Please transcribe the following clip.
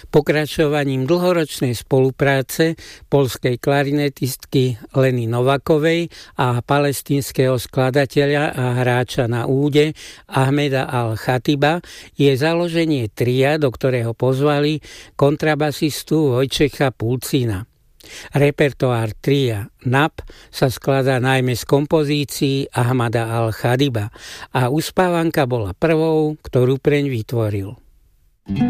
Pokračovaním dlhoročnej spolupráce poľskej klarinetistky Leny Novakovej a palestínskeho skladateľa a hráča na úde Ahmeda al-Chatiba je založenie tria, do ktorého pozvali kontrabasistu Vojčecha Pulcina. Repertoár tria NAP sa skladá najmä z kompozícií Ahmada al-Chatiba a Uspávanka bola prvou, ktorú preň vytvoril.